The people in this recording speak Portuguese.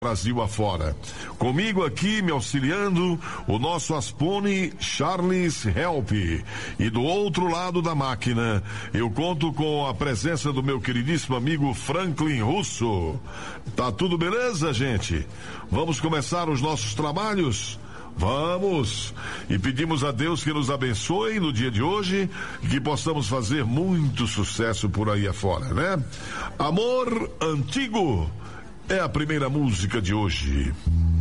Brasil afora. Comigo aqui, me auxiliando, o nosso Aspone Charles Help. E do outro lado da máquina, eu conto com a presença do meu queridíssimo amigo Franklin Russo. Tá tudo beleza, gente? Vamos começar os nossos trabalhos? Vamos! E pedimos a Deus que nos abençoe no dia de hoje e que possamos fazer muito sucesso por aí afora, né? Amor Antigo é a primeira música de hoje.